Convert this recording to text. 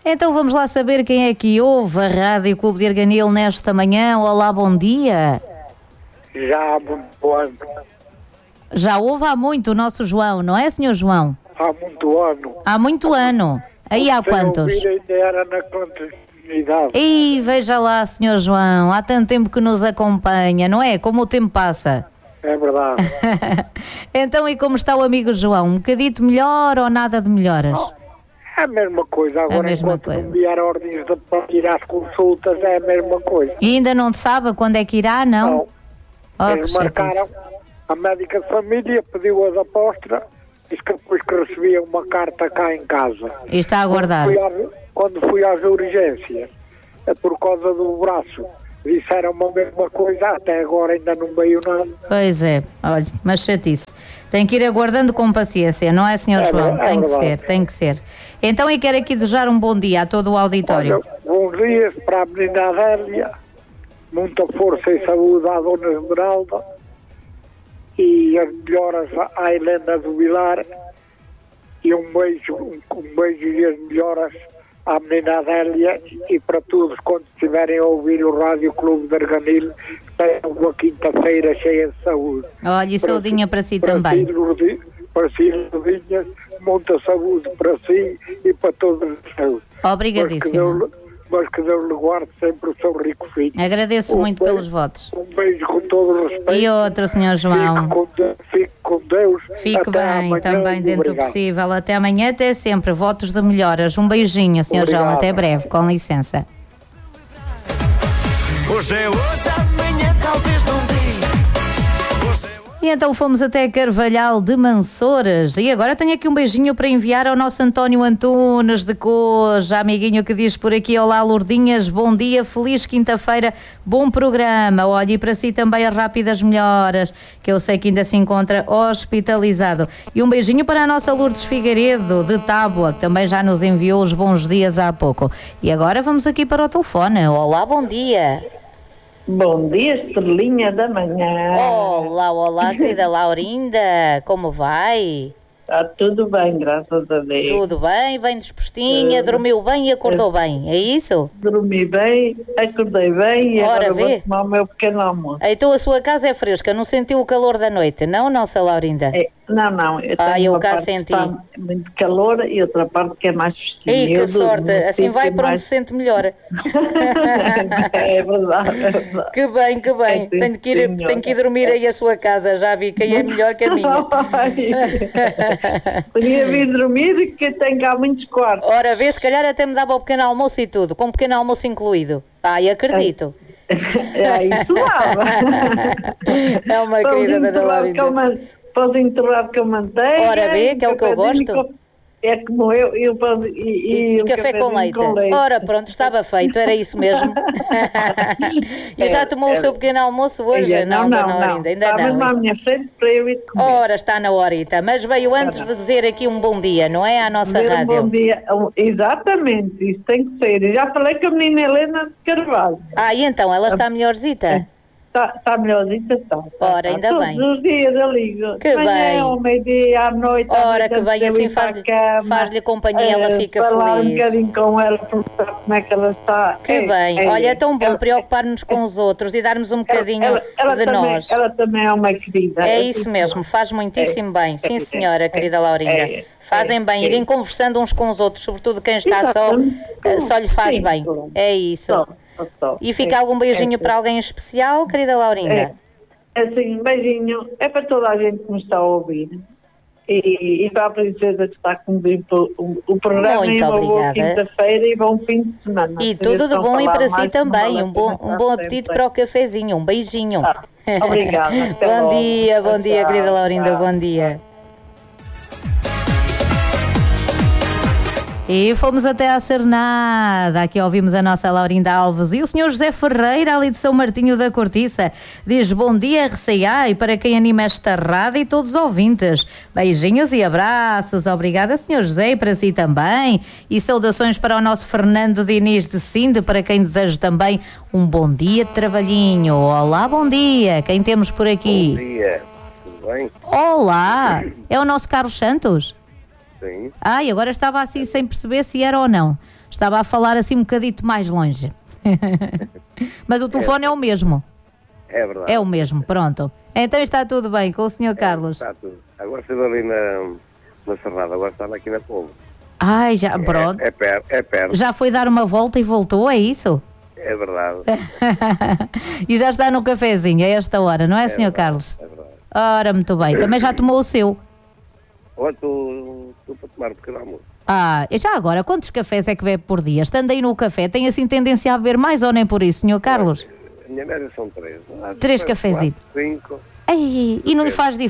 Então vamos lá saber quem é que ouve a Rádio Clube de Arganil nesta manhã. Olá, bom dia. Já há muito ano. Já ouve há muito o nosso João, não é, senhor João? Há muito ano. Há muito ano. Aí há quantos? Sem ouvir, ainda era na continuidade. Ih, veja lá, senhor João, há tanto tempo que nos acompanha, não é? Como o tempo passa. É verdade. Então, e como está o amigo João? Um bocadito melhor ou nada de melhoras? É a mesma coisa. Agora, A mesma enquanto coisa. não vier ordens para ir às consultas, é a mesma coisa. E ainda não sabe quando é que irá, não? Oh, que Eles marcaram, chatice. a médica de família pediu as apostas, disse que depois que recebia uma carta cá em casa. E está a aguardar. Quando fui às urgências, é por causa do braço, disseram-me a mesma coisa, até agora ainda não veio nada. Pois é, olha, mas chatice. Tem que ir aguardando com paciência, não é, senhor João? Tem que verdade. ser, tem que ser. Então, e quero aqui desejar um bom dia a todo o auditório. Olha, bons dias para a menina Adélia, muita força e saúde à dona Esmeralda e as melhoras à Helena do Vilar e um beijo e as melhoras à menina Adélia e para todos quando estiverem a ouvir o Rádio Clube de Arganil, tenham uma quinta-feira cheia de saúde. Olha, e saudinha para si também. Para si, Lourdinhas, muita saúde para si e para todos os seus. Obrigadíssimo. Mas que Deus lhe guarde sempre o seu rico filho. Agradeço muito pelos votos. Um beijo com todo o respeito. E outro, senhor João. Fique com Deus. Fique Até bem, amanhã, também dentro do obrigado. possível. Até amanhã, até sempre. Votos de melhoras. Um beijinho, senhor João. Obrigado. Até breve, com licença. Hoje é hoje, amanhã talvez não diga. E então fomos até Carvalhal de Mansouras. E agora tenho aqui um beijinho para enviar ao nosso António Antunes de Coja, amiguinho que diz por aqui: olá Lourdinhas, bom dia, feliz quinta-feira, bom programa. Olha, e para si também as rápidas melhoras, que eu sei que ainda se encontra hospitalizado. E um beijinho para a nossa Lourdes Figueiredo de Tábua, que também já nos enviou os bons dias há pouco. E agora vamos aqui para o telefone. Olá, bom dia. Bom dia, estrelinha da manhã. Olá, olá, querida Laurinda, como vai? Está tudo bem, graças a Deus. Tudo bem, bem dispostinha, dormiu bem e acordou bem, é isso? Dormi bem, acordei bem e Ora, agora vê. vou tomar o meu pequeno almoço. Então a sua casa é fresca, não sentiu o calor da noite, não, nossa Laurinda? Não, eu Ah, tenho eu uma cá parte senti. que está muito calor e outra parte que é mais festinha. Ei, que Eu durmo sorte, no assim vai sítio para onde mais- se sente melhor. É verdade. Que bem, que bem, É, sim, tenho senhora. que ir dormir aí a sua casa, já vi quem é melhor que a minha. Podia vir dormir que tem cá muitos quartos. Ora, vê, se calhar até me dava o pequeno almoço e tudo, com o pequeno almoço incluído. Ai, acredito. É isso lá. É uma querida da Laurinda. Posso enterrar com manteiga. Ora, vê, que é o que eu gosto. É como eu posso, E um café com leite. Ora, pronto, estava feito, era isso mesmo. E já tomou o seu pequeno almoço hoje? Não, dona Laurinda, ainda está mesmo à não. minha frente para eu ir comer. Ora, está na horita, mas veio antes de dizer aqui um bom dia, não é? À nossa Dizer rádio. Bom dia. Exatamente, isso tem que ser. Eu já falei com a menina Helena de Carvalho. Ah, e então, ela está melhorzita? Está melhorzinha, está. Ora, ainda Todos bem. os dias eu ligo. Que De manhã, bem. ao meio-dia, à noite. à Ora, noite, que antes bem, de eu assim ir para a cama, faz-lhe companhia, ela fica falar feliz. um bocadinho com ela, para saber como é que ela está. Que bem, olha, é tão bom preocupar-nos com os outros e darmos um bocadinho de nós. Ela também é uma querida. É isso mesmo, faz muitíssimo bem. Sim, senhora, querida Laurinda. Fazem bem, irem conversando uns com os outros, sobretudo quem está só lhe faz bem. É isso. E fica algum beijinho para alguém especial, querida Laurinda? Assim, um beijinho. É para toda a gente que me está a ouvir. E para a princesa que está a cumprir o programa. Muito e uma boa obrigada. quinta-feira e bom fim de semana. E Se tudo de estão a bom e falar para si mais, também. não Um bom vale a pena apetite estar para o cafezinho. Um beijinho. Obrigada. Até Bom logo. dia, Tchau, querida Laurinda. tchau. Bom dia. E fomos até à Cernada. Aqui ouvimos a nossa Laurinda Alves. E o senhor José Ferreira, ali de São Martinho da Cortiça, diz: bom dia, RCA, e para quem anima esta rádio e todos os ouvintes. Beijinhos e abraços. Obrigada, senhor José, e para si também. E saudações para o nosso Fernando Diniz de Sinde, para quem desejo também um bom dia de trabalhinho. Olá, bom dia. Quem temos por aqui? Bom dia, tudo bem? Olá, é o nosso Carlos Santos? Sim. E agora estava assim sem perceber se era ou não. Estava a falar assim um bocadito mais longe. Mas o telefone é o mesmo. É verdade. É o mesmo, pronto. Então está tudo bem com o Sr. Carlos. Está tudo. Agora estive ali na Serrada, agora está aqui na Povo. Já, pronto. É perto. Já foi dar uma volta e voltou, é isso? É verdade. E já está no cafezinho a esta hora, não é, Sr. Carlos? É verdade. Ora, muito bem. Também já tomou o seu? Olha, estou para tomar um pequeno almoço. E já agora, quantos cafés é que bebe por dia? Estando aí no café, tem assim tendência a beber mais ou nem por isso, Sr. Carlos? A minha média são 3. 3 cafezinhos. 5. E não lhe faz